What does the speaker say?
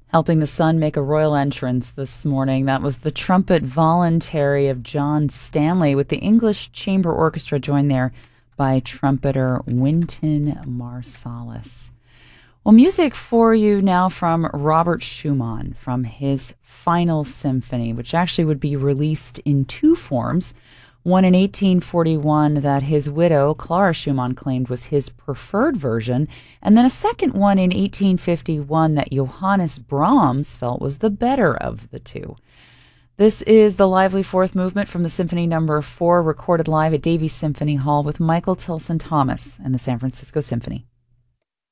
Helping the sun make a royal entrance this morning. That was the Trumpet Voluntary of John Stanley, with the English Chamber Orchestra joined there by trumpeter Wynton Marsalis. Well, music for you now from Robert Schumann, from his Final Symphony, which actually would be released in two forms. One in 1841 that his widow, Clara Schumann, claimed was his preferred version, and then a second one in 1851 that Johannes Brahms felt was the better of the two. This is the lively fourth movement from the Symphony No. 4, recorded live at Davies Symphony Hall with Michael Tilson Thomas and the San Francisco Symphony.